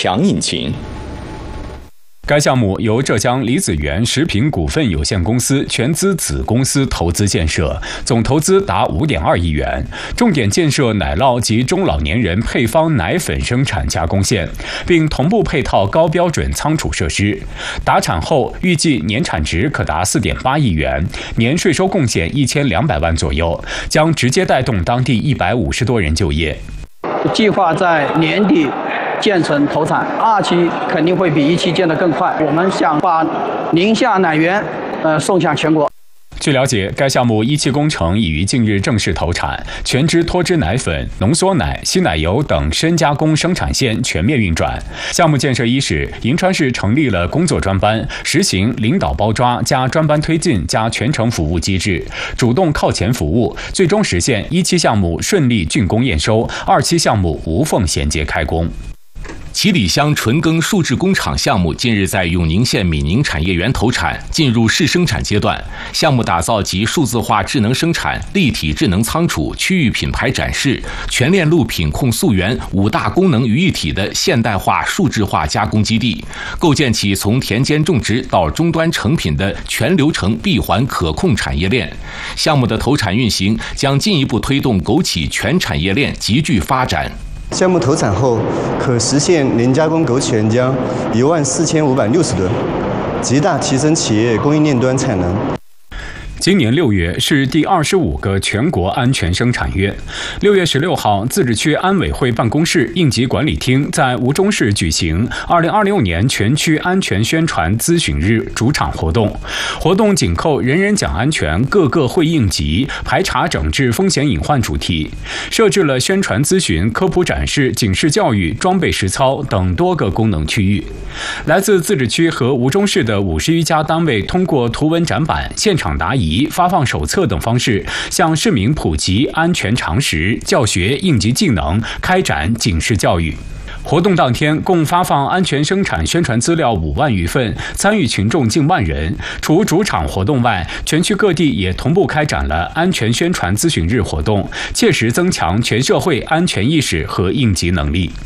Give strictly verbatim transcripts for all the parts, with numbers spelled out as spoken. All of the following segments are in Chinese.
强引擎。 该项目由浙江李子园食品股份有限公司全资子公司投资建设，总投资达 五点二亿元，重点建设奶酪及中老年人配方奶粉生产加工线，并同步配套高标准仓储设施。达产后预计年产值可达 四点八亿元，年税收贡献一千两百万左右，将直接带动当地一百五十多人就业。 计划在年底建成投产，二期肯定会比一期建得更快。我们想把宁夏奶源呃送向全国。 据了解，该项目一期工程已于近日正式投产，全脂脱脂奶粉、浓缩奶、稀奶油等深加工生产线全面运转。项目建设伊始，银川市成立了工作专班，实行领导包抓加专班推进加全程服务机制，主动靠前服务，最终实现一期项目顺利竣工验收，二期项目无缝衔接开工。 七里乡纯耕树脂工厂项目近日在永宁县闽宁产业园投产，进入试生产阶段。项目打造集数字化智能生产、立体智能仓储、区域品牌展示、全链路品控溯源五大功能于一体的现代化数字化加工基地，构建起从田间种植到终端成品的全流程闭环可控产业链。项目的投产运行将进一步推动枸杞全产业链急剧发展。 项目投产后，可实现年加工枸杞原浆一万四千五百六十吨，极大提升企业供应链端产能。 今年六月是第二十五个全国安全生产月。六月十六号，自治区安委会办公室应急管理厅在吴忠市举行二零二六年全区安全宣传咨询日主场活动。活动紧扣人人讲安全，个个会应急，排查整治风险隐患主题，设置了宣传咨询、科普展示、警示教育、装备实操等多个功能区域。来自自治区和吴忠市的五十余家单位通过图文展板、现场答疑、发放手册等方式，向市民普及安全常识、教学应急技能，开展警示教育。活动当天，共发放安全生产宣传资料五万余份，参与群众近万人。除主场活动外，全区各地也同步开展了安全宣传咨询日活动，切实增强全社会安全意识和应急能力。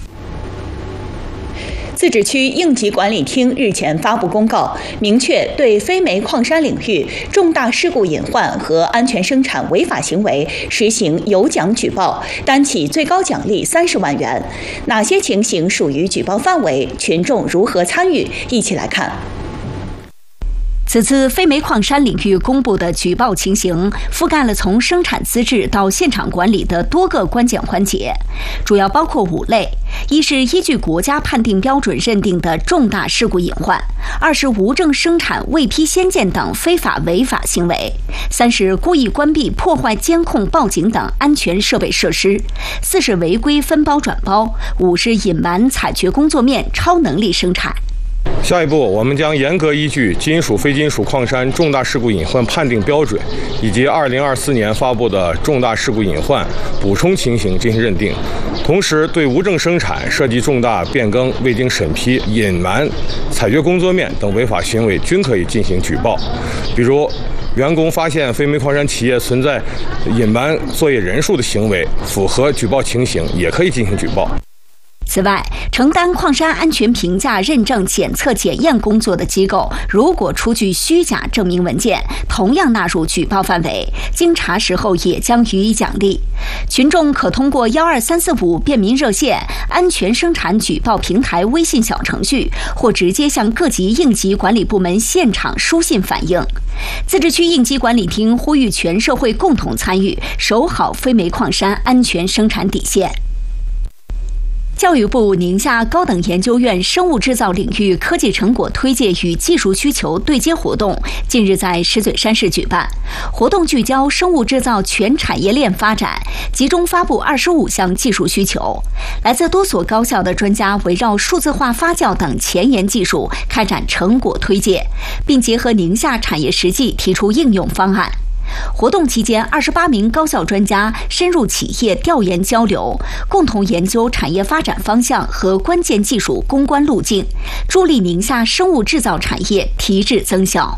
自治区应急管理厅日前发布公告，明确对非煤矿山领域重大事故隐患和安全生产违法行为实行有奖举报，单起最高奖励三十万元。哪些情形属于举报范围？群众如何参与？一起来看。此次非煤矿山领域公布的举报情形，覆盖了从生产资质到现场管理的多个关键环节，主要包括五类：一是依据国家判定标准认定的重大事故隐患；二是无证生产、未批先建等非法违法行为；三是故意关闭、破坏监控、报警等安全设备设施；四是违规分包转包；五是隐瞒采掘工作面、超能力生产。 下一步，我们将严格依据金属、非金属矿山重大事故隐患判定标准以及二零二四年发布的重大事故隐患补充情形进行认定，同时对无证生产、涉及重大变更、未经审批、隐瞒采掘工作面等违法行为均可以进行举报。比如，员工发现非煤矿山企业存在隐瞒作业人数的行为，符合举报情形，也可以进行举报。 此外，承担矿山安全评价、认证、检测、检验工作的机构，如果出具虚假证明文件，同样纳入举报范围，经查实后也将予以奖励。群众可通过幺二三四五便民热线、安全生产举报平台微信小程序，或直接向各级应急管理部门现场书信反映。自治区应急管理厅呼吁全社会共同参与，守好非煤矿山安全生产底线。教育部宁夏高等研究院生物制造领域科技成果推介与技术需求对接活动近日在石嘴山市举办。活动聚焦生物制造全产业链发展，集中发布二十五项技术需求。来自多所高校的专家围绕数字化发酵等前沿技术开展成果推介，并结合宁夏产业实际提出应用方案。活动期间，二十八名高校专家深入企业调研交流，共同研究产业发展方向和关键技术攻关路径，助力宁夏生物制造产业提质增效。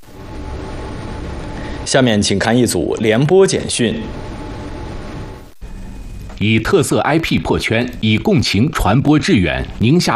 下面请看一组联播简讯。 以特色 I P 破圈，以共情传播致远，宁夏